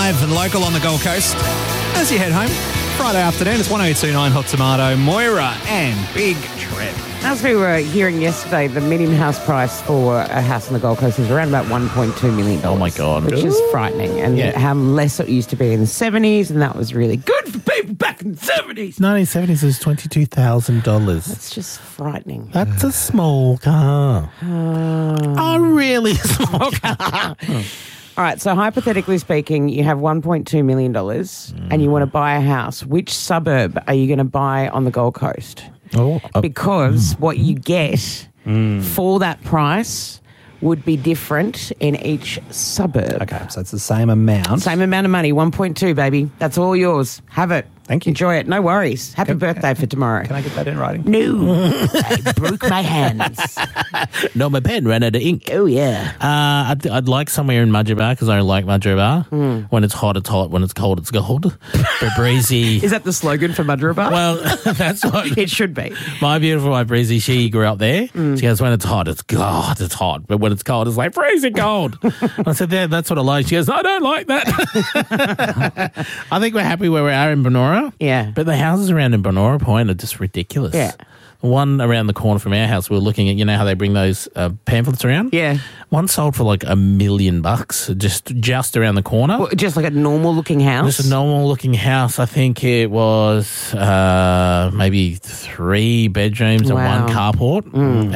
live and local on the Gold Coast. As you head home, Friday afternoon, it's 1029 Hot Tomato, Moira and Big Trev. As we were hearing yesterday, the median house price for a house on the Gold Coast is around about $1.2 million. Oh, my God. Which is frightening. And how less it used to be in the 70s, and that was really good for people back in the 70s. 1970s was $22,000. It's just frightening. That's a small car. A really small car. All right, so hypothetically speaking, you have $1.2 million and you want to buy a house. Which suburb are you going to buy on the Gold Coast? Because what you get for that price would be different in each suburb. Okay, so it's the same amount. Same amount of money, 1.2, baby. That's all yours. Have it. Thank you. Enjoy it. No worries. Happy birthday for tomorrow. Can I get that in writing? No. I broke my hands. No, my pen ran out of ink. Oh, yeah. I'd like somewhere in Mudgeerbar because I like Mudgeerbar. When it's hot, it's hot. When it's cold, it's cold. But Breezy... Is that the slogan for Mudgeerbar? Well, that's what... It should be. My beautiful wife, Breezy, she grew up there. She goes, when it's hot, it's God, it's hot. But when it's cold, it's like freezing cold. I said, yeah, that's what I like. She goes, I don't like that. I think we're happy where we are in Benora. Yeah. But the houses around in Benora Point are just ridiculous. Yeah. One around the corner from our house, we were looking at, you know how they bring those pamphlets around? Yeah. One sold for like $1 million, just around the corner. Well, just like a normal looking house? Just a normal looking house. I think it was maybe 3 bedrooms and 1 carport,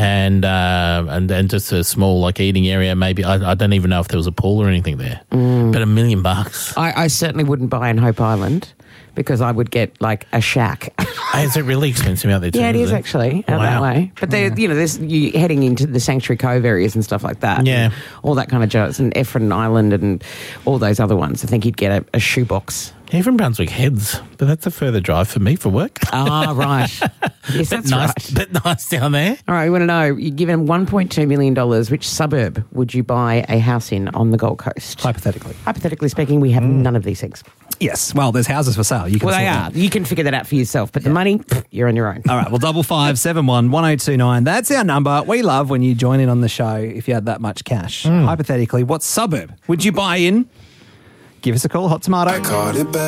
and just a small like eating area. Maybe I don't even know if there was a pool or anything there. But $1 million. I certainly wouldn't buy in Hope Island because I would get like a shack. Is it really expensive out there too? Yeah, it is actually out that way. But there's you heading into the Sanctuary Cove areas and stuff like that. Yeah, all that kind of jazz, and Efron Island and all those other ones. I think you'd get a shoebox. Even Brunswick Heads, but that's a further drive for me for work. Ah, right. Yes, that's right. But nice down there. All right, we want to know, you're given $1.2 million, which suburb would you buy a house in on the Gold Coast? Hypothetically. Hypothetically speaking, we have none of these things. Yes. Well, there's houses for sale. You can they are. You can figure that out for yourself, but the money, you're on your own. All right, well, 5571 1029. That's our number. We love when you join in on the show if you had that much cash. Hypothetically, what suburb would you buy in? Give us a call, Hot Tomato.